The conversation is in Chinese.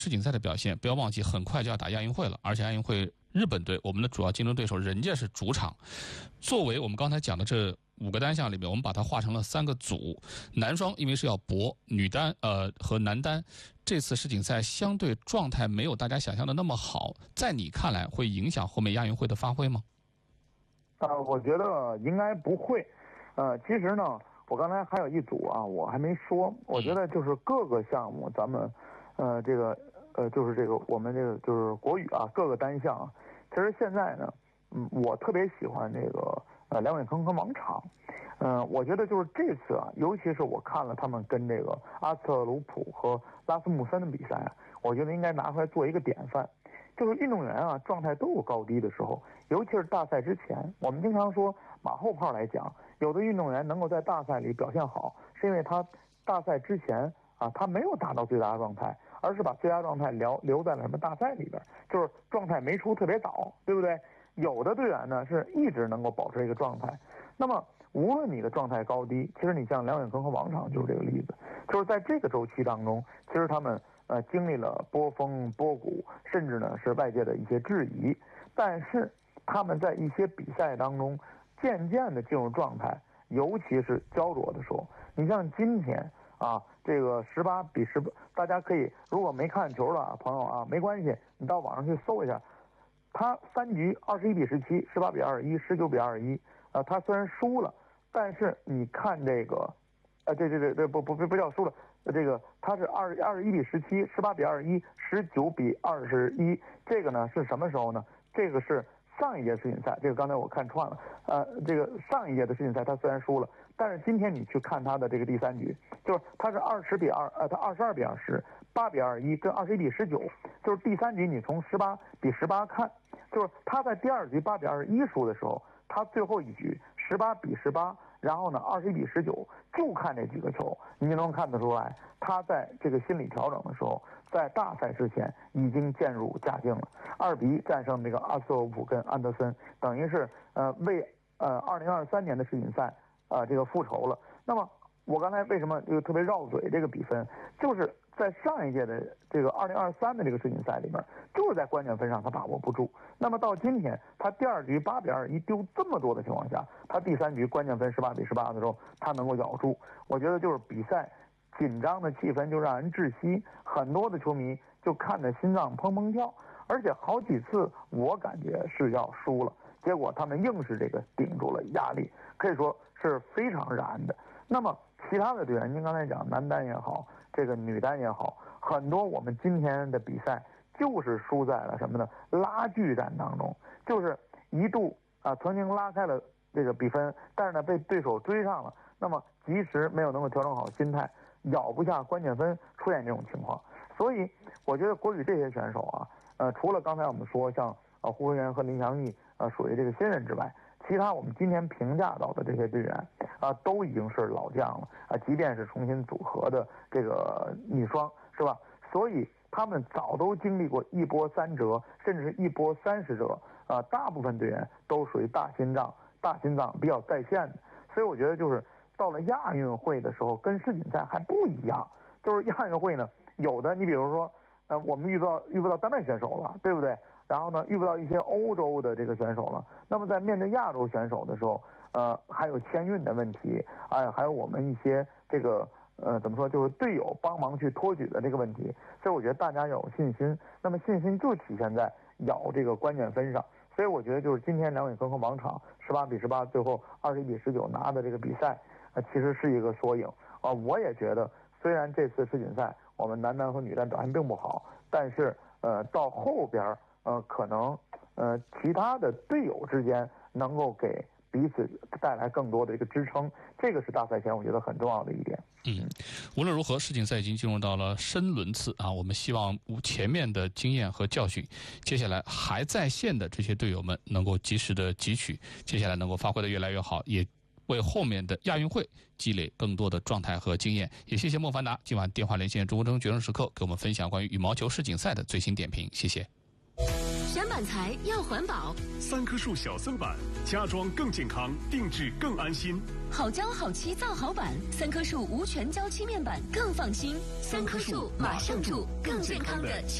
世锦赛的表现，不要忘记很快就要打亚运会了，而且亚运会日本队我们的主要竞争对手人家是主场。作为我们刚才讲的这5个单项里面，我们把它划成了3个组，男双因为是要搏，女单和男单这次世锦赛相对状态没有大家想象的那么好，在你看来会影响后面亚运会的发挥吗？ 我觉得应该不会。其实呢，我刚才还有一组啊，我还没说。我觉得就是各个项目，咱们就是这个我们这个就是国羽啊，各个单项啊，其实现在呢，我特别喜欢这个梁伟坑和王昶。我觉得就是这次啊，尤其是我看了他们跟这个阿特鲁普和拉斯穆森的比赛啊，我觉得应该拿出来做一个典范。就是运动员啊，状态都有高低的时候，尤其是大赛之前。我们经常说马后炮来讲，有的运动员能够在大赛里表现好，是因为他大赛之前啊，他没有达到最佳状态，而是把最佳状态留在了什么大赛里边，就是状态没出特别早，对不对？有的队员呢是一直能够保持一个状态。那么无论你的状态高低，其实你像梁伟坑和王昶就是这个例子，就是在这个周期当中，其实他们经历了波峰波谷，甚至呢是外界的一些质疑，但是他们在一些比赛当中渐渐的进入状态，尤其是焦灼的时候。你像今天啊，这个18比18，大家可以如果没看球的朋友啊，没关系，你到网上去搜一下，他3局21比17、18比21、19比21，他虽然输了，但是你看这个，不叫输了。这个他是21比17、18比21、19比21，这个呢是什么时候呢？这个是上一届世锦赛，这个刚才我看串了，这个上一届的世锦赛他虽然输了，但是今天你去看他的这个第3局，就是他是20比2，他22比20、8比21跟21比19，就是第3局你从18比18看，就是他在第2局8比21输的时候，他最后一局18比18。然后呢，21比19，就看这几个球，你就能看得出来，他在这个心理调整的时候，在大赛之前已经渐入佳境了。2比1战胜这个阿斯洛普跟安德森，等于是为2023年的世锦赛这个复仇了。那么我刚才为什么就特别绕嘴这个比分，就是在上一届的这个2023的这个世锦赛里面，就是在关键分上他把握不住。那么到今天，他第2局8比21丢这么多的情况下，他第3局关键分18比18的时候，他能够咬住。我觉得就是比赛紧张的气氛就让人窒息，很多的球迷就看着心脏砰砰跳，而且好几次我感觉是要输了，结果他们硬是这个顶住了压力，可以说是非常燃的。那么其他的队员，您刚才讲男单也好，这个女单也好，很多我们今天的比赛就是输在了什么呢？拉锯战当中，就是一度曾经拉开了这个比分，但是呢被对手追上了，那么及时没有能够调整好心态，咬不下关键分，出现这种情况。所以我觉得国羽这些选手啊，除了刚才我们说像胡文元和林祥义属于这个新人之外，其他我们今天评价到的这些队员都已经是老将了即便是重新组合的这个女双，是吧？所以他们早都经历过一波3折，甚至是一波30折大部分队员都属于大心脏比较在线的。所以我觉得就是到了亚运会的时候，跟世锦赛还不一样。就是亚运会呢，有的你比如说我们遇不到丹麦选手了，对不对？然后呢，遇不到一些欧洲的这个选手了。那么在面对亚洲选手的时候，还有签运的问题，还有我们一些这个怎么说，就是队友帮忙去托举的这个问题。所以我觉得大家要有信心。那么信心就体现在咬这个关键分上。所以我觉得就是今天梁伟坑和王昶18比18，最后21比19拿的这个比赛，其实是一个缩影我也觉得，虽然这次世锦赛我们男单和女单表现并不好，但是到后边可能其他的队友之间能够给彼此带来更多的一个支撑，这个是大赛前我觉得很重要的一点。 无论如何，世锦赛已经进入到了深轮次我们希望前面的经验和教训，接下来还在线的这些队友们能够及时的汲取，接下来能够发挥的越来越好，也为后面的亚运会积累更多的状态和经验。也谢谢莫凡达今晚电话连线中国争决胜时刻给我们分享关于羽毛球世锦赛的最新点评，谢谢。 选板材要环保。 3棵树小森板，家装更健康，定制更安心。 好胶好漆造好板，3棵树无全胶漆面板更放心。3棵树马上住更健康的